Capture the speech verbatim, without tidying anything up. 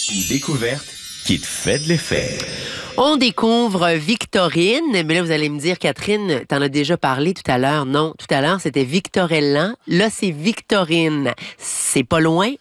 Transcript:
Une découverte qui te fait de l'effet. On découvre Victorine, mais là, vous allez me dire, Catherine, t'en as déjà parlé tout à l'heure. Non, tout à l'heure, c'était Victorellan. Là, c'est Victorine. C'est pas loin,